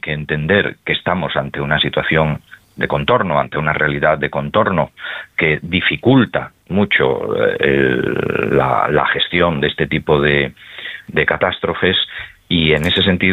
que entender que estamos ante una situación de contorno, ante una realidad de contorno que dificulta mucho la gestión de este tipo de catástrofes, y en ese sentido